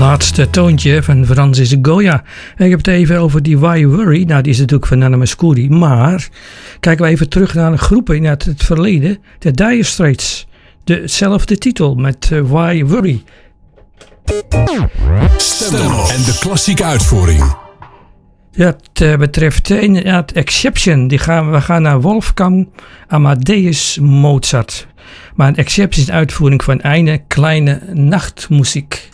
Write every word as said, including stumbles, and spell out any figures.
Laatste toontje van Francis Goya. En ik heb het even over die Why Worry. Nou, die is natuurlijk van Nana Mouskouri. Maar kijken we even terug naar een groep in het, het verleden. De Dire Straits. Dezelfde titel met uh, Why Worry. Stemmen en de klassieke uitvoering. Ja, het uh, betreft uh, inderdaad Exception. Die gaan, we gaan naar Wolfgang Amadeus Mozart. Maar een Exception is een uitvoering van een kleine nachtmuziek.